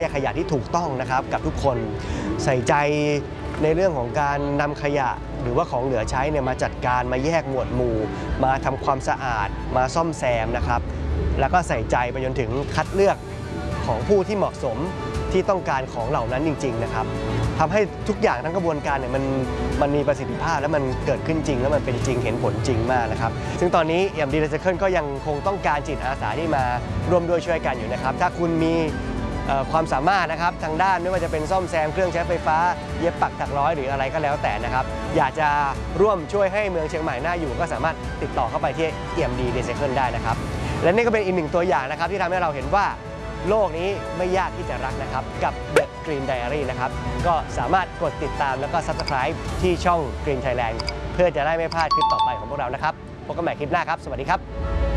แยกขยะที่ถูกต้องนะครับกับทุกคนใส่ใจในเรื่องของการนำขยะหรือว่าของเหลือใช้เนี่ยมาจัดการมาแยกหมวดหมู่มาทำความสะอาดมาซ่อมแซมนะครับแล้วก็ใส่ใจไปจนถึงคัดเลือกของผู้ที่เหมาะสมที่ต้องการของเหล่านั้นจริงๆนะครับทำให้ทุกอย่างทั้งกระบวนการเนี่ยมันมีประสิทธิภาพและมันเกิดขึ้นจริงแล้วมันเป็นจริงเห็นผลจริงมากนะครับซึ่งตอนนี้EMD Recycle ก็ยังคงต้องการจิตอาสาที่มาร่วมด้วยช่วยกันอยู่นะครับถ้าคุณมีความสามารถนะครับทางด้านไม่ว่าจะเป็นซ่อมแซมเครื่องใช้ไฟฟ้าเย็บปักถักร้อยหรืออะไรก็แล้วแต่นะครับอยากจะร่วมช่วยให้เมืองเชียงใหม่น่าอยู่ก็สามารถติดต่อเข้าไปที่ EMD Recycle ได้นะครับและนี่ก็เป็นอีกหนึ่งตัวอย่างนะครับที่ทำให้เราเห็นว่าโลกนี้ไม่ยากที่จะรักนะครับกับ The Green Diary นะครับก็สามารถกดติดตามแล้วก็ Subscribe ที่ช่อง Green Thailand เพื่อจะได้ไม่พลาดคลิปต่อไปของพวกเรานะครับพบกันใหม่คลิปหน้าครับสวัสดีครับ